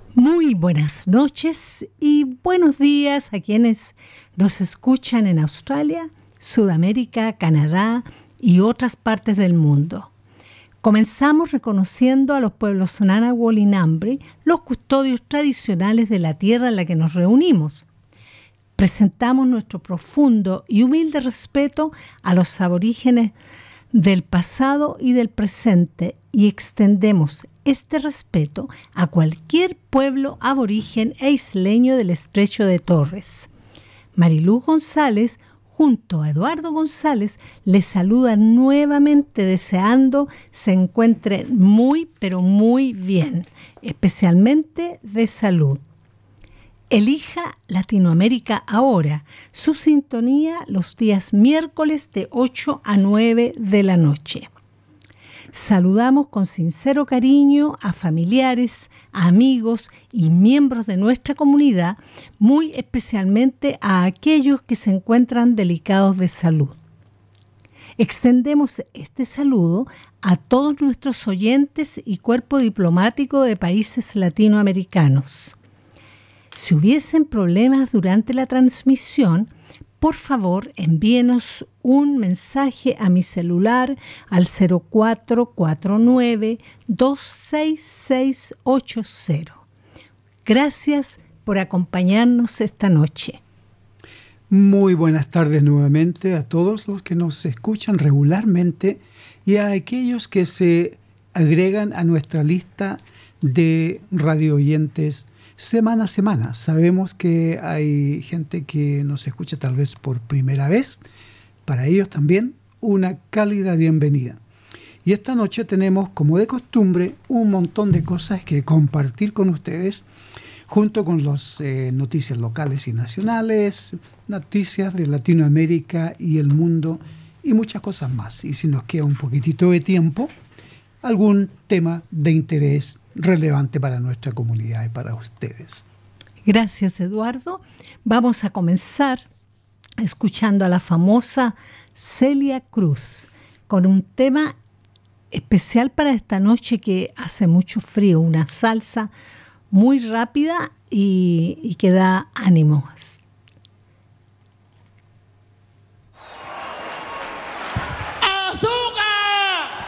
Muy buenas noches y buenos días a quienes nos escuchan en Australia, Sudamérica, Canadá y otras partes del mundo. Comenzamos reconociendo a los pueblos Ngunnawal y Ngambri, los custodios tradicionales de la tierra en la que nos reunimos. Presentamos nuestro profundo y humilde respeto a los aborígenes del pasado y del presente y extendemos este respeto a cualquier pueblo aborigen e isleño del Estrecho de Torres. Mariluz González, junto a Eduardo González, les saluda nuevamente deseando se encuentren muy, pero muy bien, especialmente de salud. Elija Latinoamérica ahora, su sintonía los días miércoles de 8 a 9 de la noche. Saludamos con sincero cariño a familiares, amigos y miembros de nuestra comunidad, muy especialmente a aquellos que se encuentran delicados de salud. Extendemos este saludo a todos nuestros oyentes y cuerpo diplomático de países latinoamericanos. Si hubiesen problemas durante la transmisión, por favor, envíenos un mensaje a mi celular al 0449-26680. Gracias por acompañarnos esta noche. Muy buenas tardes nuevamente a todos los que nos escuchan regularmente y a aquellos que se agregan a nuestra lista de radio oyentes semana a semana. Sabemos que hay gente que nos escucha tal vez por primera vez. Para ellos también una cálida bienvenida. Y esta noche tenemos, como de costumbre, un montón de cosas que compartir con ustedes, junto con las noticias locales y nacionales, noticias de Latinoamérica y el mundo y muchas cosas más. Y si nos queda un poquitito de tiempo, algún tema de interés relevante para nuestra comunidad y para ustedes. Gracias, Eduardo. Vamos a comenzar escuchando a la famosa Celia Cruz con un tema especial para esta noche que hace mucho frío, una salsa muy rápida y que da ánimo.